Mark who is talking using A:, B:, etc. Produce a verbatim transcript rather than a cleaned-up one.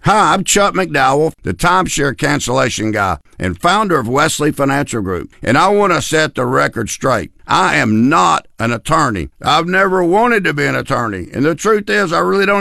A: Hi, I'm Chuck McDowell, the timeshare cancellation guy and founder of Wesley Financial Group, and I want to set the record straight. I am not an attorney. I've never wanted to be an attorney, and the truth is I really don't